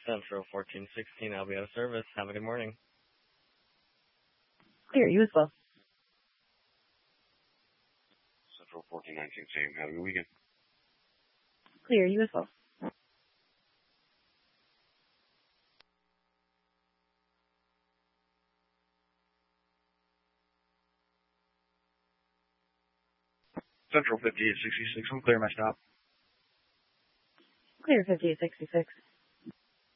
Central 1416, I'll be out of service. Have a good morning. Clear, you as well. Central 1419, same. Have a good weekend. Clear, you as well. Central 5866, I'm clear my stop. Clear 5866.